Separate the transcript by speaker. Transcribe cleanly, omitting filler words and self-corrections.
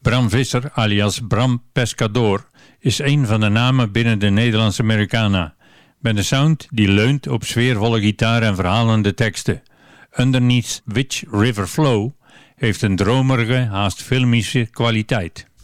Speaker 1: Bram Visser alias Bram Pescador is een van de namen binnen de Nederlandse Americana, met een sound die leunt op sfeervolle gitaar en verhalende teksten. Underneath Which River Flow heeft een dromerige, haast filmische kwaliteit.